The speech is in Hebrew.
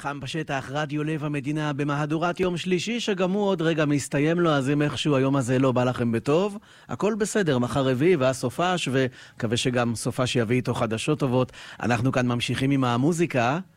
חם בשטח, רדיו לב המדינה במהדורת יום שלישי, שגם הוא עוד רגע מסתיים לו, אז אם איכשהו היום הזה לא בא לכם בטוב, הכל בסדר, מחר רביעי והסופש, וכווה שגם סופש יביא איתו חדשות טובות. אנחנו כאן ממשיכים עם המוזיקה,